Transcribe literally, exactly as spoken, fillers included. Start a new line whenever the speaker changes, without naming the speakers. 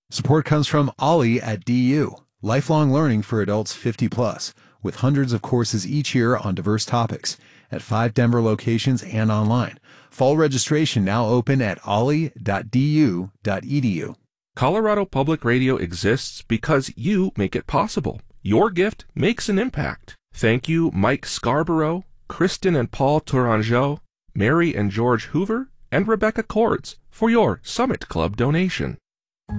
Support comes from Ollie at D U, lifelong learning for adults fifty plus, with hundreds of courses each year on diverse topics at five Denver locations and online. Fall registration now open at ollie dot d u dot e d u.
Colorado Public Radio exists because you make it possible. Your gift makes an impact. Thank you, Mike Scarborough, Kristen and Paul Tourangeau, Mary and George Hoover, and Rebecca Cords for your Summit Club donation.